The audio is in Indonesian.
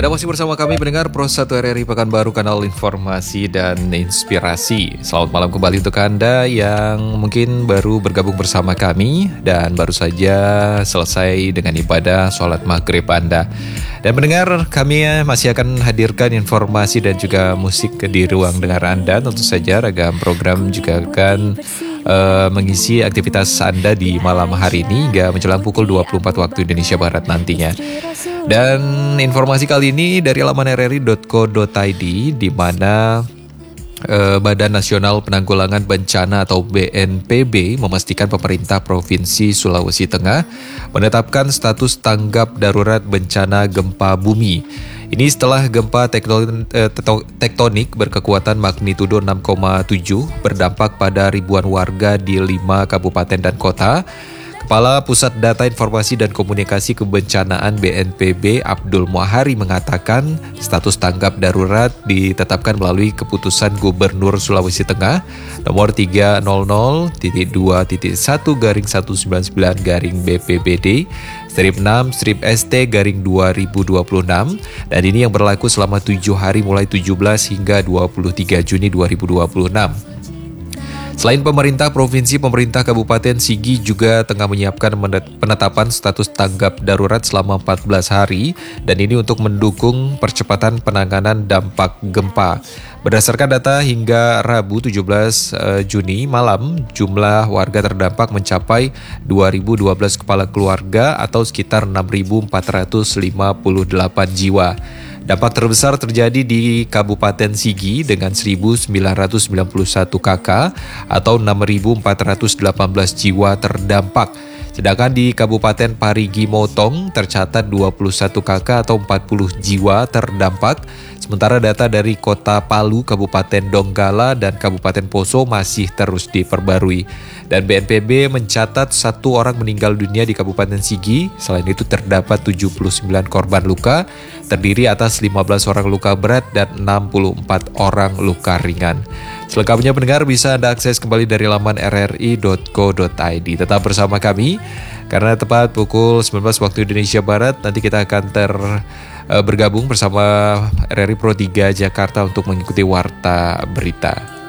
Ada masih bersama kami pendengar Pro 1 RRI Pekanbaru, kanal informasi dan inspirasi. Selamat malam kembali untuk Anda yang mungkin baru bergabung bersama kami dan baru saja selesai dengan ibadah sholat maghrib Anda. Dan pendengar, kami masih akan hadirkan informasi dan juga musik di ruang dengar Anda. Tentu saja ragam program juga akan mengisi aktivitas Anda di malam hari ini hingga menjelang pukul 24 waktu Indonesia Barat nantinya. Dan informasi kali ini dari laman rri.co.id, di mana Badan Nasional Penanggulangan Bencana atau BNPB memastikan pemerintah Provinsi Sulawesi Tengah menetapkan status tanggap darurat bencana gempa bumi. Ini setelah gempa tektonik berkekuatan magnitudo 6,7 berdampak pada ribuan warga di 5 kabupaten dan kota. Kepala Pusat Data Informasi dan Komunikasi Kebencanaan BNPB Abdul Muahari mengatakan status tanggap darurat ditetapkan melalui keputusan Gubernur Sulawesi Tengah nomor 300-199-BPBD strip 6 strip ST garing 2026 dan ini yang berlaku selama 7 hari mulai 17 hingga 23 Juni 2026. Selain pemerintah provinsi, pemerintah Kabupaten Sigi juga tengah menyiapkan penetapan status tanggap darurat selama 14 hari dan ini untuk mendukung percepatan penanganan dampak gempa. Berdasarkan data hingga Rabu 17 Juni malam, jumlah warga terdampak mencapai 2.012 kepala keluarga atau sekitar 6.458 jiwa. Dampak terbesar terjadi di Kabupaten Sigi dengan 1.991 KK atau 6.418 jiwa terdampak. Sedangkan di Kabupaten Parigi Motong tercatat 21 KK atau 40 jiwa terdampak. Sementara data dari Kota Palu, Kabupaten Donggala, dan Kabupaten Poso masih terus diperbarui. Dan BNPB mencatat 1 orang meninggal dunia di Kabupaten Sigi. Selain itu terdapat 79 korban luka, terdiri atas 15 orang luka berat dan 64 orang luka ringan. Selengkapnya pendengar bisa Anda akses kembali dari laman rri.co.id. Tetap bersama kami, karena tepat pukul 19 waktu Indonesia Barat, nanti kita akan bergabung bersama RRI Pro 3 Jakarta untuk mengikuti Warta Berita.